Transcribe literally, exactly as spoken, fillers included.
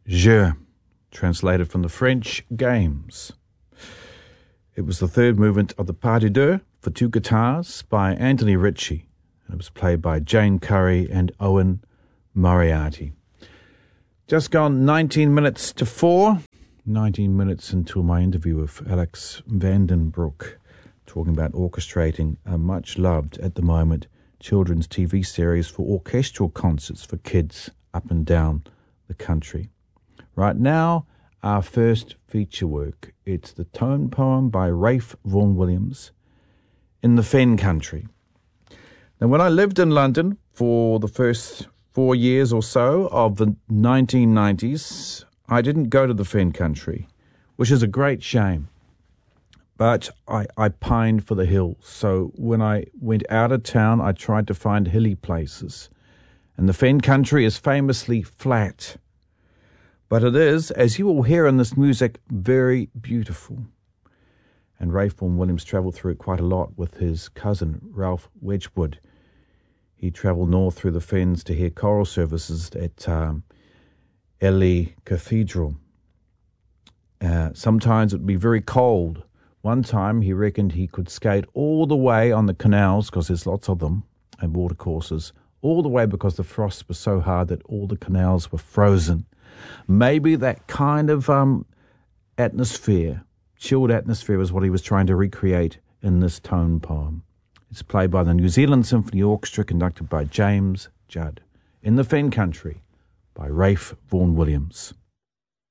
Jeux, translated from the French Games. It was the third movement of the Pas de Deux for two guitars by Anthony Ritchie, and it was played by Jane Curry and Owen Moriarty. Just gone nineteen minutes to four, nineteen minutes until my interview with Alex Vandenbroek, talking about orchestrating a much-loved, at the moment, children's T V series for orchestral concerts for kids up and down the country. Right now, our first feature work. It's the tone poem by Ralph Vaughan Williams, In the Fen Country. Now, when I lived in London for the first four years or so of the nineteen nineties, I didn't go to the Fen Country, which is a great shame. But I, I pined for the hills. So when I went out of town, I tried to find hilly places. And the Fen Country is famously flat. But it is, as you will hear in this music, very beautiful. And Ralph Vaughan Williams travelled through it quite a lot with his cousin, Ralph Wedgwood. He travelled north through the Fens to hear choral services at um, Ely Cathedral. Uh, sometimes it would be very cold. One time he reckoned he could skate all the way on the canals, because there's lots of them, and watercourses, all the way because the frost was so hard that all the canals were frozen. Maybe that kind of um, atmosphere, chilled atmosphere, is what he was trying to recreate in this tone poem. It's played by the New Zealand Symphony Orchestra, conducted by James Judd. In the Fen Country by Ralph Vaughan Williams.